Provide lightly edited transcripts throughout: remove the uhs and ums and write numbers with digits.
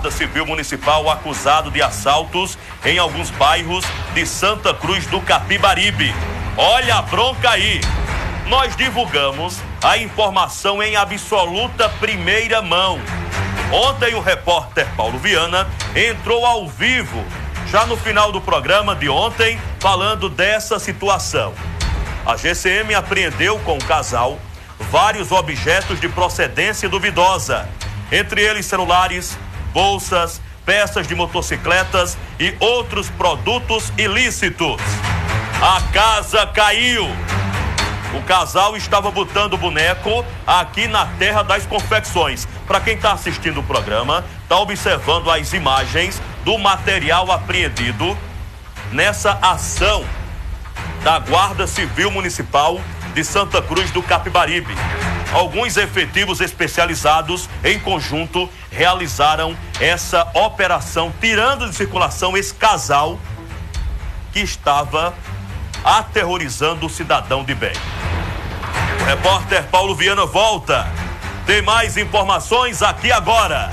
Guarda Civil Municipal acusado de assaltos em alguns bairros de Santa Cruz do Capibaribe. Olha a bronca aí. Nós divulgamos a informação em absoluta primeira mão. Ontem o repórter Paulo Viana entrou ao vivo, já no final do programa de ontem, falando dessa situação. A GCM apreendeu com o casal vários objetos de procedência duvidosa, entre eles celulares, bolsas, peças de motocicletas e outros produtos ilícitos. A casa caiu. O casal estava botando boneco aqui na Terra das Confecções. Para quem está assistindo o programa, está observando as imagens do material apreendido nessa ação da Guarda Civil Municipal de Santa Cruz do Capibaribe. Alguns efetivos especializados, em conjunto, realizaram essa operação, tirando de circulação esse casal que estava aterrorizando o cidadão de bem. O repórter Paulo Viana volta. Tem mais informações aqui agora.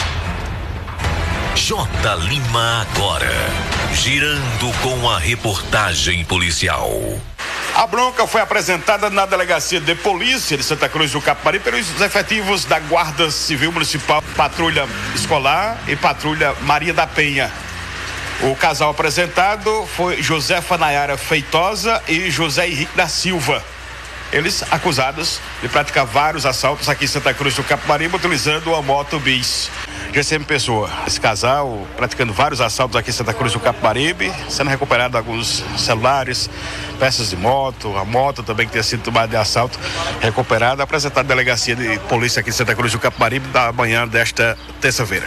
J. Lima agora, girando com a reportagem policial. A bronca foi apresentada na Delegacia de Polícia de Santa Cruz do Capibaribe pelos efetivos da Guarda Civil Municipal, Patrulha Escolar e Patrulha Maria da Penha. O casal apresentado foi Josefa Nayara Feitosa e José Henrique da Silva. Eles acusados de praticar vários assaltos aqui em Santa Cruz do Capibaribe utilizando a moto bis. GCM Pessoa, esse casal praticando vários assaltos aqui em Santa Cruz do Capibaribe, sendo recuperado alguns celulares, peças de moto, a moto também que tinha sido tomada de assalto, recuperada, apresentada à Delegacia de Polícia aqui em Santa Cruz do Capibaribe da manhã desta terça-feira.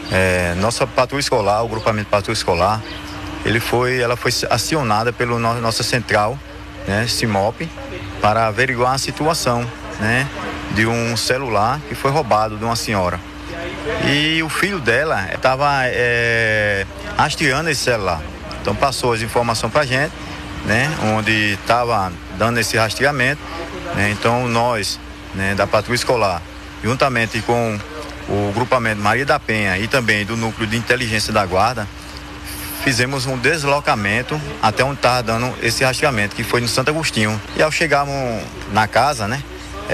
Nossa patrulha escolar, o grupamento patrulha escolar, ela foi acionada pela nossa central, né, CIMOP, para averiguar a situação, né, de um celular que foi roubado de uma senhora. E o filho dela estava rastreando esse celular. Então passou as informações para a gente, né, onde estava dando esse rastreamento, né. Então nós, né, da patrulha escolar, juntamente com o grupamento Maria da Penha e também do núcleo de inteligência da guarda, fizemos um deslocamento até onde estava dando esse rastreamento, que foi no Santo Agostinho. E ao chegarmos na casa, né,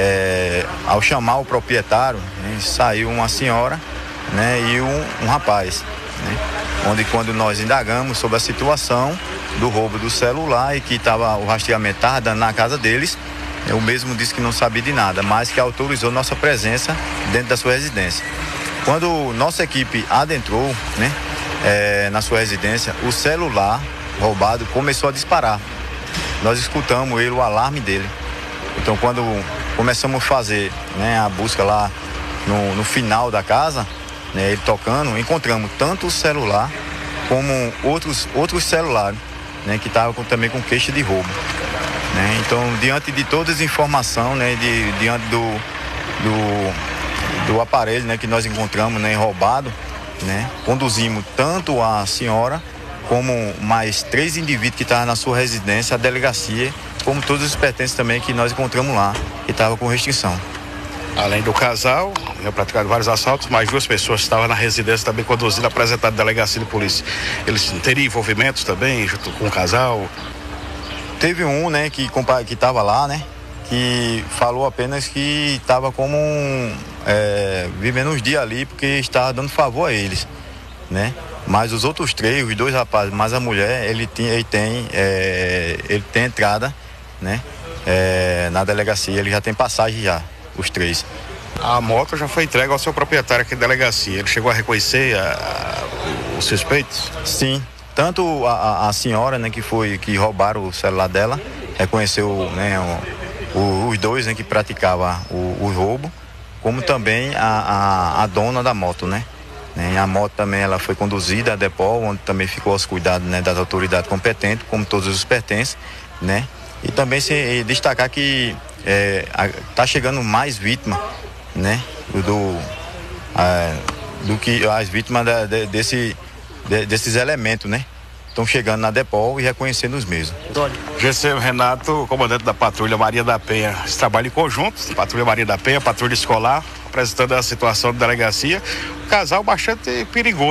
ao chamar o proprietário, né, saiu uma senhora, né, e um rapaz, né, onde quando nós indagamos sobre a situação do roubo do celular e que o rastreamento estava dando na casa deles, o mesmo disse que não sabia de nada, mas que autorizou nossa presença dentro da sua residência. Quando nossa equipe adentrou, né, na sua residência, o celular roubado começou a disparar. Nós escutamos o alarme dele. Então, quando começamos a fazer, né, a busca lá no final da casa, né, ele tocando, encontramos tanto o celular como outros celulares, né, que estavam também com queixa de roubo. Né? Então, diante de todas as informações, né, diante do aparelho, né, que nós encontramos, né, roubado, né, conduzimos tanto a senhora como mais 3 indivíduos que estavam na sua residência, a delegacia, como todos os pertences também que nós encontramos lá, que estavam com restrição. Além do casal, praticado vários assaltos, mais 2 pessoas estavam na residência também conduzindo, apresentado à Delegacia de Polícia. Eles teriam envolvimentos também junto com o casal? Teve um, né, que estava lá, né, que falou apenas que estava como vivendo uns dias ali porque estava dando favor a eles, né? Mas os outros 3, os 2 rapazes, mas a mulher, ele tem entrada, né, na delegacia, ele já tem passagem já, os 3. A moto já foi entregue ao seu proprietário aqui na delegacia. Ele chegou a reconhecer os suspeitos? Sim. Tanto a senhora, né, que roubaram o celular dela, reconheceu, né, os 2, né, que praticavam o roubo, como também a dona da moto, né? A moto também ela foi conduzida a depó, onde também ficou aos cuidados, né, das autoridades competentes, como todos os pertences, né? E também se destacar que está chegando mais vítimas, né, do que as vítimas desses elementos, né? Estão chegando na Depol e reconhecendo os mesmos. GCM Renato, comandante da Patrulha Maria da Penha. Esse trabalho em conjunto, Patrulha Maria da Penha, Patrulha Escolar, apresentando a situação da delegacia. Um casal bastante perigoso.